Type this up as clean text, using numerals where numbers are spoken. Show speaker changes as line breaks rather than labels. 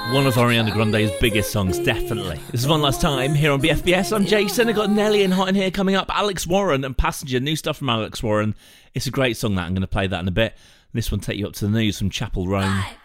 One of Ariana Grande's biggest songs, definitely. This is One Last Time here on BFBS. I'm Jason. I've got Nelly and Hot in here coming up. Alex Warren and Passenger, new stuff from Alex Warren. It's a great song that. I'm going to play that in a bit. This one take you up to the news from Chapel Roan.